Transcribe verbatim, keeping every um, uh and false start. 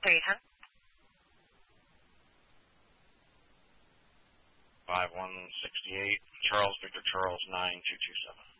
eight hundred. five one six eight, Charles Victor Charles nine two two seven.